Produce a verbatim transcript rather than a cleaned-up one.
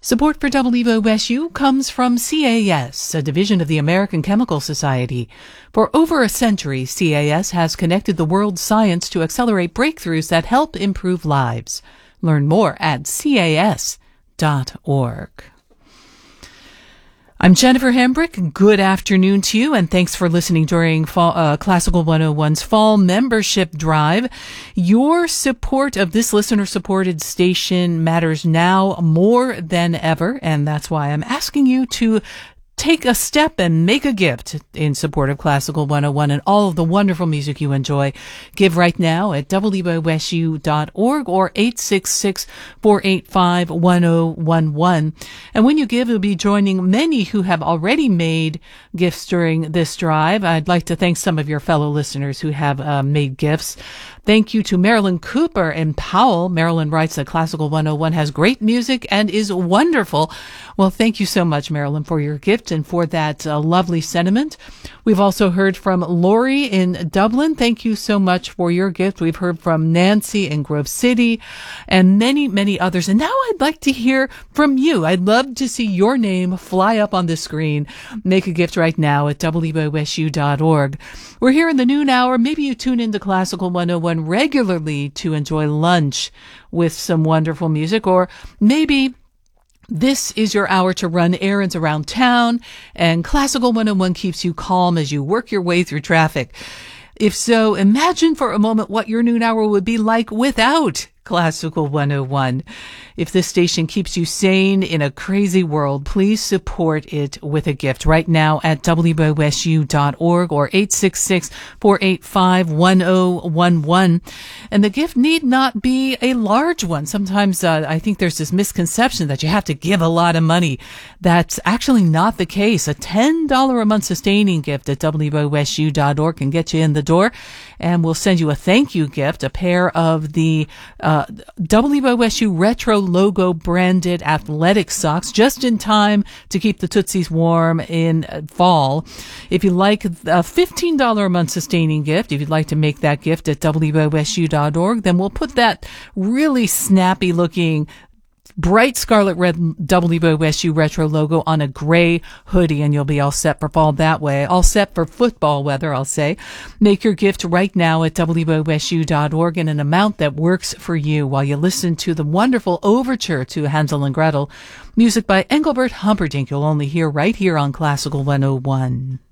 Support for W O S U comes from C A S, a division of the American Chemical Society. For over a century, C A S has connected the world's science to accelerate breakthroughs that help improve lives. Learn more at C A S dot org. I'm Jennifer Hambrick. Good afternoon to you, and thanks for listening during fall, uh, Classical one oh one's Fall Membership Drive. Your support of this listener-supported station matters now more than ever, and that's why I'm asking you to take a step and make a gift in support of Classical one oh one and all of the wonderful music you enjoy. Give right now at W O S U dot org or eight six six, four eight five, one oh one one. And when you give, you'll be joining many who have already made gifts during this drive. I'd like to thank some of your fellow listeners who have uh, made gifts. Thank you to Marilyn Cooper in Powell. Marilyn writes that Classical one oh one has great music and is wonderful. Well, thank you so much, Marilyn, for your gift and for that uh, lovely sentiment. We've also heard from Lori in Dublin. Thank you so much for your gift. We've heard from Nancy in Grove City and many, many others. And now I'd like to hear from you. I'd love to see your name fly up on the screen. Make a gift right now at W O S U dot org. We're here in the noon hour. Maybe you tune into Classical one oh one regularly to enjoy lunch with some wonderful music, or maybe this is your hour to run errands around town, and Classical one oh one keeps you calm as you work your way through traffic. If so, imagine for a moment what your noon hour would be like without Classical one oh one. If this station keeps you sane in a crazy world, please support it with a gift right now at W O S U dot org or eight six six, four eight five, one oh one one. And the gift need not be a large one. Sometimes uh, I think there's this misconception that you have to give a lot of money. That's actually not the case. A ten dollars a month sustaining gift at W O S U dot org can get you in the door, and we'll send you a thank you gift, a pair of the uh, W O S U Retro logo branded athletic socks, just in time to keep the Tootsies warm in fall. If you like a fifteen dollars a month sustaining gift, if you'd like to make that gift at W O S U dot org, then we'll put that really snappy looking bright scarlet red W O S U retro logo on a gray hoodie, and you'll be all set for fall that way. All set for football weather, I'll say. Make your gift right now at W O S U dot org in an amount that works for you while you listen to the wonderful overture to Hansel and Gretel, music by Engelbert Humperdinck, you'll only hear right here on Classical one oh one.